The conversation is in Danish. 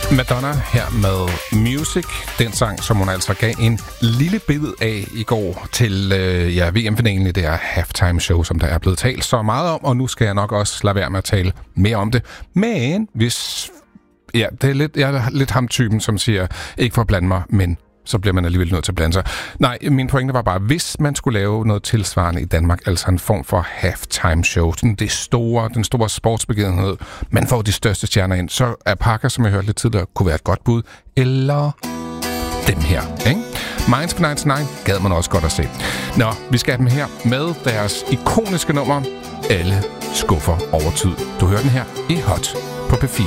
Madonna her med Music. Den sang, som hun altså gav en lille bid af i går til VM-finalen i det her halftime show, som der er blevet talt så meget om. Og nu skal jeg nok også lade være med at tale mere om det. Men hvis... Ja, det er lidt, jeg er lidt ham-typen, som siger, ikke for at blande mig, men så bliver man alligevel nødt til at blande sig. Nej, min pointe var bare, hvis man skulle lave noget tilsvarende i Danmark, altså en form for halftime show, den store sportsbegivenhed, man får de største stjerner ind, så er Parker, som jeg hørte lidt tidligere, kunne være et godt bud, eller dem her, ikke? Minds for 99 gad man også godt at se. Nå, vi skal have dem her med deres ikoniske nummer, Alle skuffer over tid. Du hører den her i Hot på P4.